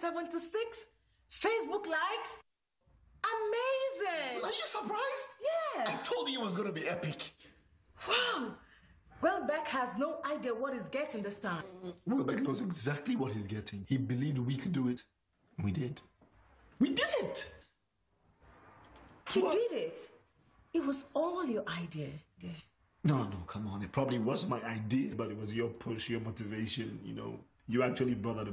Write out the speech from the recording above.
76, Facebook likes. Amazing! Are you surprised? Yeah. I told you it was going to be epic. Wow. Welbeck has no idea what he's getting this time. Welbeck knows exactly what he's getting. He believed we could do it. And we did. We did it! You did it? It was all your idea. Yeah. No, come on. It probably was my idea, but it was your push, your motivation, you know. You actually brought out